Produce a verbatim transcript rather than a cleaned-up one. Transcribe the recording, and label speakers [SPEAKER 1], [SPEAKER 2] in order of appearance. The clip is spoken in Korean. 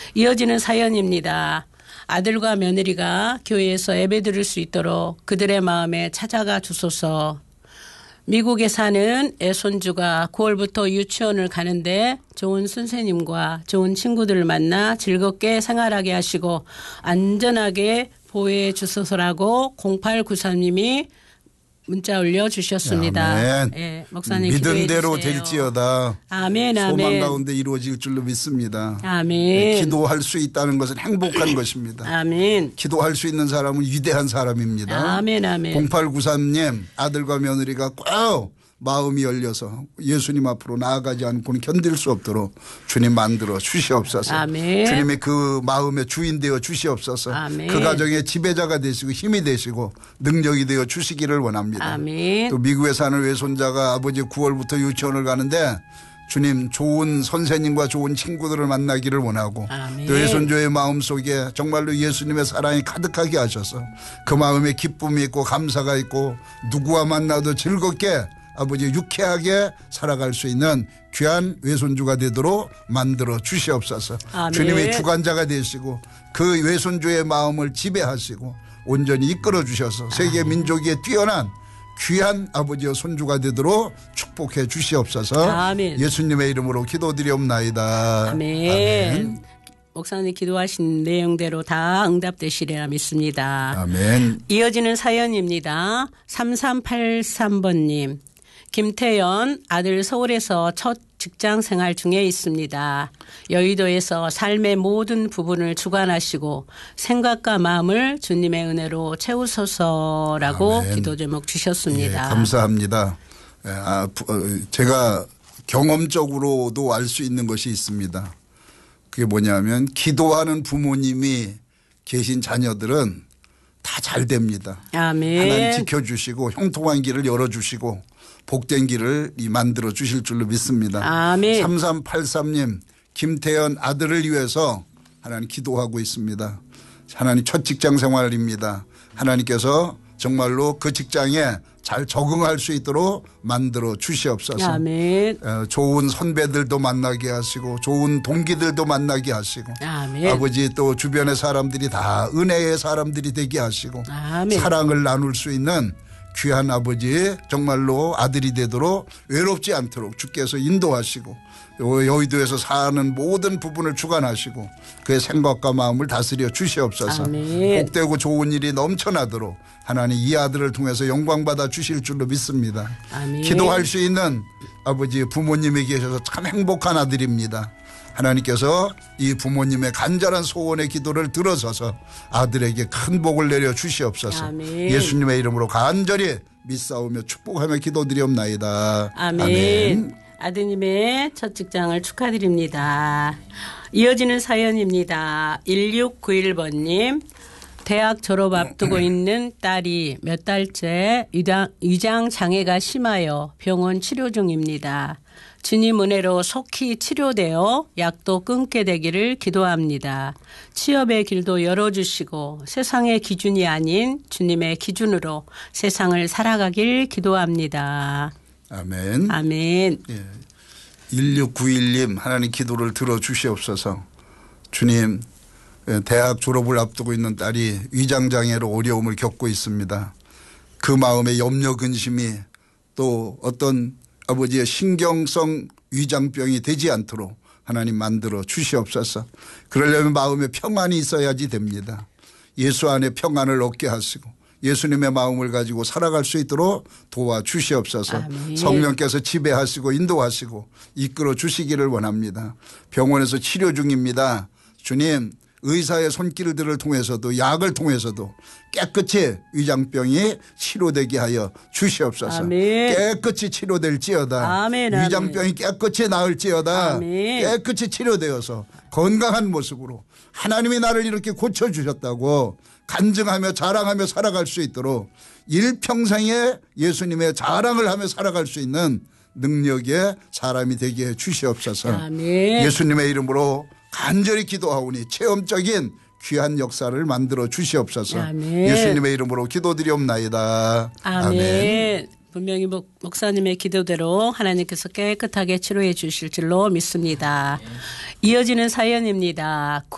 [SPEAKER 1] 이어지는 사연입니다. 아들과 며느리가 교회에서 예배 드릴 수 있도록 그들의 마음에 찾아가 주소서. 미국에 사는 애손주가 구월부터 유치원을 가는데 좋은 선생님과 좋은 친구들을 만나 즐겁게 생활하게 하시고 안전하게 보호해 주소서라고 공팔구삼 님이 문자 올려주셨습니다.
[SPEAKER 2] 네,
[SPEAKER 1] 목사님
[SPEAKER 2] 믿은 대로
[SPEAKER 1] 주세요.
[SPEAKER 2] 될지어다.
[SPEAKER 1] 아멘, 아멘.
[SPEAKER 2] 소망 가운데 이루어질 줄로 믿습니다.
[SPEAKER 1] 아멘.
[SPEAKER 2] 네, 기도할 수 있다는 것은 행복한 것입니다.
[SPEAKER 1] 아멘.
[SPEAKER 2] 기도할 수 있는 사람은 위대한 사람입니다.
[SPEAKER 1] 아멘, 아멘.
[SPEAKER 2] 공팔구삼 님 아들과 며느리가 꼭 마음이 열려서 예수님 앞으로 나아가지 않고는 견딜 수 없도록 주님 만들어 주시옵소서.
[SPEAKER 1] 아멘.
[SPEAKER 2] 주님의 그 마음의 주인 되어 주시옵소서.
[SPEAKER 1] 아멘.
[SPEAKER 2] 그 가정의 지배자가 되시고 힘이 되시고 능력이 되어 주시기를 원합니다.
[SPEAKER 1] 아멘.
[SPEAKER 2] 또 미국에 사는 외손자가 아버지 구월부터 유치원을 가는데 주님 좋은 선생님과 좋은 친구들을 만나기를 원하고
[SPEAKER 1] 아멘.
[SPEAKER 2] 또 외손주의 마음속에 정말로 예수님의 사랑이 가득하게 하셔서 그 마음에 기쁨이 있고 감사가 있고 누구와 만나도 즐겁게 아버지 유쾌하게 살아갈 수 있는 귀한 외손주가 되도록 만들어 주시옵소서.
[SPEAKER 1] 아멘.
[SPEAKER 2] 주님의 주관자가 되시고 그 외손주의 마음을 지배하시고 온전히 이끌어 주셔서 세계 민족에 뛰어난 귀한 아버지와 손주가 되도록 축복해 주시옵소서.
[SPEAKER 1] 아멘.
[SPEAKER 2] 예수님의 이름으로 기도드리옵나이다.
[SPEAKER 1] 아멘. 아멘. 목사님 기도하신 내용대로 다 응답되시리라 믿습니다.
[SPEAKER 2] 아멘.
[SPEAKER 1] 이어지는 사연입니다. 삼삼팔삼 번님. 김태연 아들 서울에서 첫 직장 생활 중에 있습니다. 여의도에서 삶의 모든 부분을 주관하시고 생각과 마음을 주님의 은혜로 채우소서라고
[SPEAKER 2] 아멘.
[SPEAKER 1] 기도 제목 주셨습니다.
[SPEAKER 2] 예, 감사합니다. 아, 제가 경험적으로도 알 수 있는 것이 있습니다. 그게 뭐냐면 기도하는 부모님이 계신 자녀들은 다 잘 됩니다.
[SPEAKER 1] 아멘.
[SPEAKER 2] 하나님 지켜주시고 형통한 길을 열어주시고 복된 길을 만들어 주실 줄로 믿습니다.
[SPEAKER 1] 아멘.
[SPEAKER 2] 삼삼팔삼 님 김태연 아들을 위해서 하나님 기도하고 있습니다. 하나님 첫 직장 생활입니다. 하나님께서 정말로 그 직장에 잘 적응할 수 있도록 만들어 주시옵소서.
[SPEAKER 1] 아멘.
[SPEAKER 2] 좋은 선배들도 만나게 하시고 좋은 동기들도 만나게 하시고
[SPEAKER 1] 아멘.
[SPEAKER 2] 아버지 또 주변의 사람들이 다 은혜의 사람들이 되게 하시고
[SPEAKER 1] 아멘.
[SPEAKER 2] 사랑을 나눌 수 있는 귀한 아버지 정말로 아들이 되도록 외롭지 않도록 주께서 인도하시고 여의도에서 사는 모든 부분을 주관하시고 그의 생각과 마음을 다스려 주시옵소서.
[SPEAKER 1] 아멘.
[SPEAKER 2] 복되고 좋은 일이 넘쳐나도록 하나님 이 아들을 통해서 영광받아 주실 줄로 믿습니다.
[SPEAKER 1] 아멘.
[SPEAKER 2] 기도할 수 있는 아버지 부모님이 계셔서 참 행복한 아들입니다. 하나님께서 이 부모님의 간절한 소원의 기도를 들어서서 아들에게 큰 복을 내려 주시옵소서.
[SPEAKER 1] 아멘.
[SPEAKER 2] 예수님의 이름으로 간절히 믿사오며 축복하며 기도드리옵나이다.
[SPEAKER 1] 아멘.
[SPEAKER 2] 아멘.
[SPEAKER 1] 아드님의 첫 직장을 축하드립니다. 이어지는 사연입니다. 일육구일 번님. 대학 졸업 앞두고 있는 딸이 몇 달째 위장 장애가 심하여 병원 치료 중입니다. 주님 은혜로 속히 치료되어 약도 끊게 되기를 기도합니다. 취업의 길도 열어주시고 세상의 기준이 아닌 주님의 기준으로 세상을 살아가길 기도합니다.
[SPEAKER 2] 아멘.
[SPEAKER 1] 아멘.
[SPEAKER 2] 예. 일육구일 님 하나님 기도를 들어주시옵소서. 주님 대학 졸업을 앞두고 있는 딸이 위장장애로 어려움을 겪고 있습니다. 그 마음에 염려 근심이 또 어떤 아버지의 신경성 위장병이 되지 않도록 하나님 만들어 주시옵소서. 그러려면 마음에 평안이 있어야지 됩니다. 예수 안에 평안을 얻게 하시고 예수님의 마음을 가지고 살아갈 수 있도록 도와주시옵소서. 아멘. 성령께서 지배하시고 인도하시고 이끌어 주시기를 원합니다. 병원에서 치료 중입니다. 주님 의사의 손길들을 통해서도 약을 통해서도 깨끗이 위장병이 치료되게 하여 주시옵소서.
[SPEAKER 1] 아멘.
[SPEAKER 2] 깨끗이 치료될지어다.
[SPEAKER 1] 아멘.
[SPEAKER 2] 위장병이 깨끗이 나을지어다.
[SPEAKER 1] 아멘.
[SPEAKER 2] 깨끗이 치료되어서 건강한 모습으로 하나님이 나를 이렇게 고쳐주셨다고 간증하며 자랑하며 살아갈 수 있도록 일평생에 예수님의 자랑을 하며 살아갈 수 있는 능력의 사람이 되게 해 주시옵소서.
[SPEAKER 1] 아멘.
[SPEAKER 2] 예수님의 이름으로 간절히 기도하오니 체험적인 귀한 역사를 만들어 주시옵소서.
[SPEAKER 1] 아멘.
[SPEAKER 2] 예수님의 이름으로 기도드리옵나이다.
[SPEAKER 1] 아멘. 아멘. 분명히 목, 목사님의 기도대로 하나님께서 깨끗하게 치료해 주실 줄로 믿습니다. 이어지는 사연입니다.